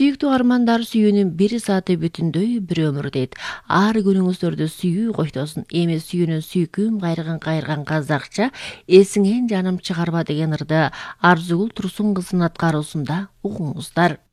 Сүйүктүү армандар сүйүүнүн бир сааты бүтүндөй бир өмүр дейт. Ар күнүңүздөрдө сүйүү коштосун. Эми сүйүүнүн сүйкүм кайрган казакча эсиңен жаным чыгарба деген ырды Арзугул Турсун кызынын аткаруусунда угуңуздар.